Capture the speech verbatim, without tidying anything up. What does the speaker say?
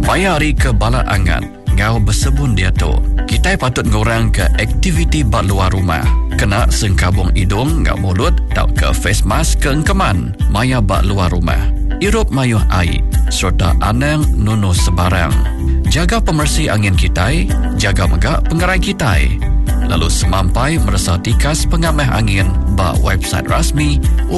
Maya hari ke bala angan, ngau bersebun dia tu. Kita patut ngurang ke aktiviti bak luar rumah. Kena sengkabung hidung, ngau mulut, tak ke face mask ke engkeman. Maya bak luar rumah. Irup mayuh air, serta anang nunu sebarang. Jaga pemersih angin kita, jaga megak pengerai kita. Lalu semampai merasa tikas pengamah angin bak website rasmi